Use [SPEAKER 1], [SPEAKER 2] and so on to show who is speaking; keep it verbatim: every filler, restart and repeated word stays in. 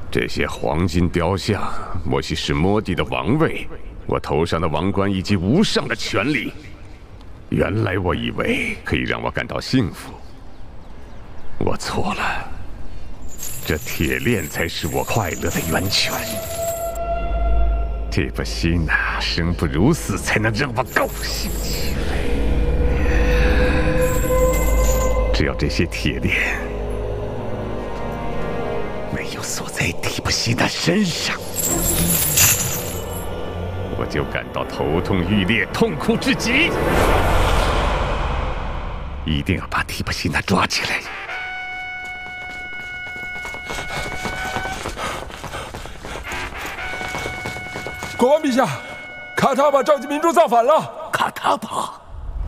[SPEAKER 1] 这些黄金雕像，莫西是摩帝的王位，我头上的王冠以及无上的权力。原来我以为可以让我感到幸福，我错了。这铁链才是我快乐的源泉。蒂普西娜生不如死，才能让我高兴起来。只要这些铁链没有锁在蒂普西娜身上，我就感到头痛欲裂，痛苦至极。一定要把蒂普西娜抓起来。
[SPEAKER 2] 国王陛下，卡塔巴召集民众造反了。
[SPEAKER 1] 卡塔巴。